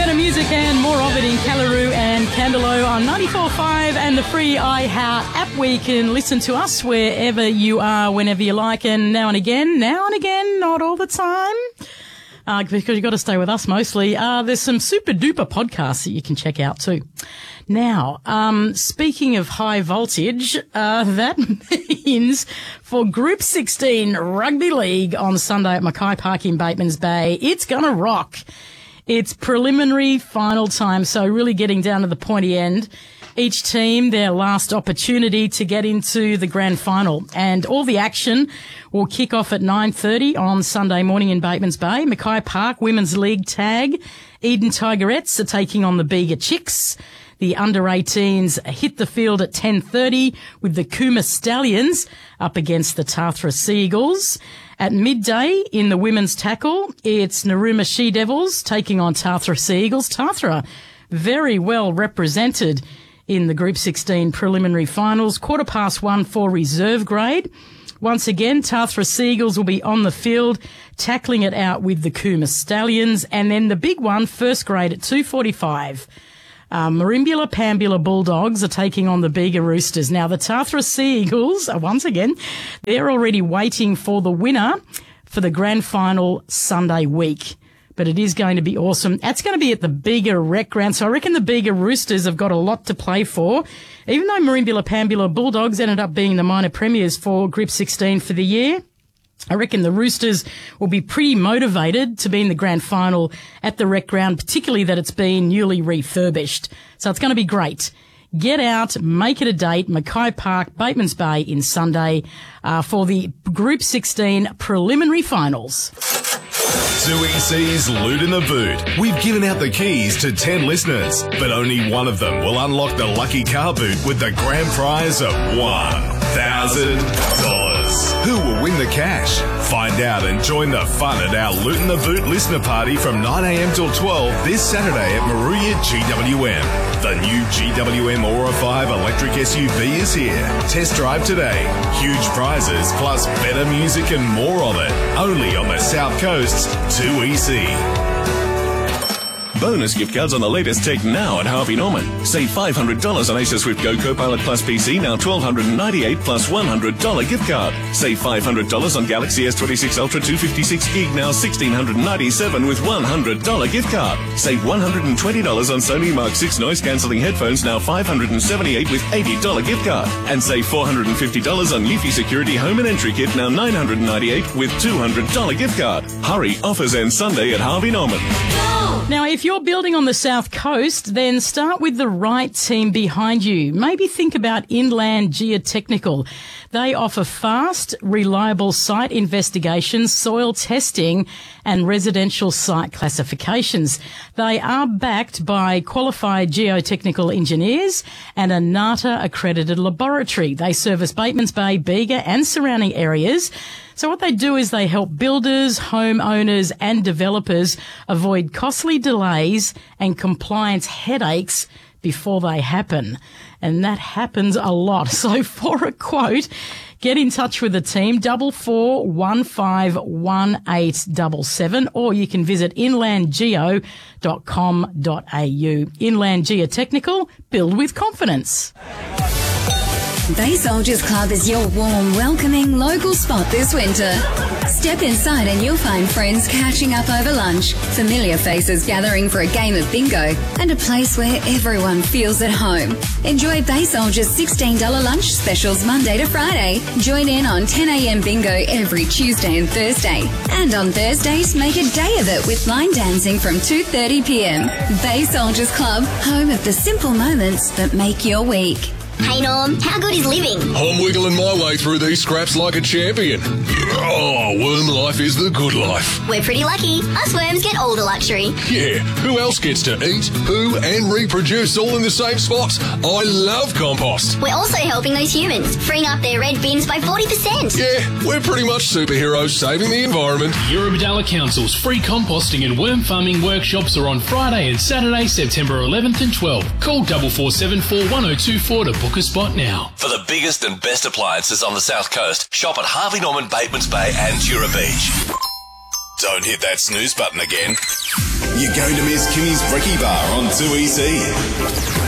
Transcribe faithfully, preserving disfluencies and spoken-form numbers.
Better music and more of it in Callaroo and Candelo on ninety-four point five and the free iHeart app where you can listen to us wherever you are, whenever you like, and now and again, now and again, not all the time, uh, because you've got to stay with us mostly. Uh, there's some super duper podcasts that you can check out too. Now, um, speaking of high voltage, uh, that means for Group sixteen Rugby League on Sunday at Mackay Park in Batemans Bay, it's gonna rock. It's preliminary final time, so really getting down to the pointy end. Each team, their last opportunity to get into the grand final. And all the action will kick off at nine thirty on Sunday morning in Batemans Bay. Mackay Park Women's League tag. Eden Tigerettes are taking on the Bega Chicks. The under eighteens hit the field at ten thirty with the Cooma Stallions up against the Tathra Seagulls. At midday in the women's tackle, it's Narooma She-Devils taking on Tathra Seagulls. Tathra very well represented in the Group sixteen preliminary finals. Quarter past one for reserve grade. Once again, Tathra Seagulls will be on the field tackling it out with the Cooma Stallions. And then the big one, first grade at two forty-five. Um, Marimbula Pambula Bulldogs are taking on the Bega Roosters. Now, the Tathra Seagulls, uh, once again, they're already waiting for the winner for the grand final Sunday week. But it is going to be awesome. That's going to be at the Bega Rec Ground. So I reckon the Bega Roosters have got a lot to play for. Even though Marimbula Pambula Bulldogs ended up being the minor premiers for Group sixteen for the year, I reckon the Roosters will be pretty motivated to be in the grand final at the rec ground, particularly that it's been newly refurbished. So it's going to be great. Get out, make it a date, Mackay Park, Batemans Bay in Sunday uh, for the Group sixteen preliminary finals. two E C's Loot in the Boot. We've given out the keys to ten listeners, but only one of them will unlock the lucky car boot with the grand prize of one thousand dollars. Who will win the cash? Find out and join the fun at our Loot in the Boot listener party from nine a.m. till twelve this Saturday at Moruya G W M. The new G W M Aura five electric S U V is here. Test drive today. Huge prizes plus better music and more of it. Only on the South Coast's two E C. Bonus gift cards on the latest tech now at Harvey Norman. Save five hundred dollars on Acer Swift Go Copilot Plus P C, now one thousand two hundred ninety-eight dollars plus one hundred dollars gift card. Save five hundred dollars on Galaxy S twenty-six Ultra two fifty-six gig, now one thousand six hundred ninety-seven dollars with one hundred dollars gift card. Save one hundred twenty dollars on Sony Mark six noise-cancelling headphones, now five hundred seventy-eight dollars with eighty dollars gift card. And save four hundred fifty dollars on Eufy Security Home and Entry Kit, now nine hundred ninety-eight dollars with two hundred dollars gift card. Hurry, offers end Sunday at Harvey Norman. Now, if you're building on the South Coast, then start with the right team behind you. Maybe think about Inland Geotechnical. They offer fast, reliable site investigations, soil testing, and residential site classifications. They are backed by qualified geotechnical engineers and a NATA accredited laboratory. They service Batemans Bay, Bega, and surrounding areas. So what they do is they help builders, homeowners and developers avoid costly delays and compliance headaches before they happen. And that happens a lot. So for a quote, get in touch with the team, double four one five one eight seven seven, or you can visit inland geo dot com dot a u. Inland Geotechnical, build with confidence. Bay Soldiers Club is your warm, welcoming local spot this winter. Step inside and you'll find friends catching up over lunch, familiar faces gathering for a game of bingo, and a place where everyone feels at home. Enjoy Bay Soldiers' sixteen dollars lunch specials Monday to Friday. Join in on ten a.m. bingo every Tuesday and Thursday. And on Thursdays, make a day of it with line dancing from two thirty p.m. Bay Soldiers Club, home of the simple moments that make your week. Hey Norm, how good is living? I'm wiggling my way through these scraps like a champion. Oh, worm life is the good life. We're pretty lucky. Us worms get all the luxury. Yeah, who else gets to eat, poo and reproduce all in the same spot? I love compost. We're also helping those humans, freeing up their red bins by forty percent. Yeah, we're pretty much superheroes saving the environment. Eurobodalla Council's free composting and worm farming workshops are on Friday and Saturday, September eleventh and twelfth. Call four four seven four one oh two four to book a spot now. For the biggest and best appliances on the South Coast, shop at Harvey Norman, Batemans Bay and Jura Beach. Don't hit that snooze button again. You're going to miss Kimmy's Brekkie Bar on two E C.